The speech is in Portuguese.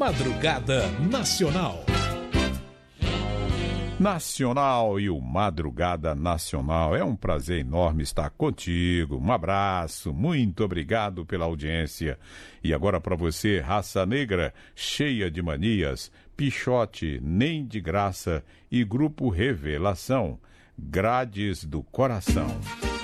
Madrugada Nacional. Nacional e o Madrugada Nacional. É um prazer enorme estar contigo. Um abraço, muito obrigado pela audiência. E agora para você, Raça Negra, cheia de manias, Pichote, Nem de Graça e Grupo Revelação, Grades do Coração.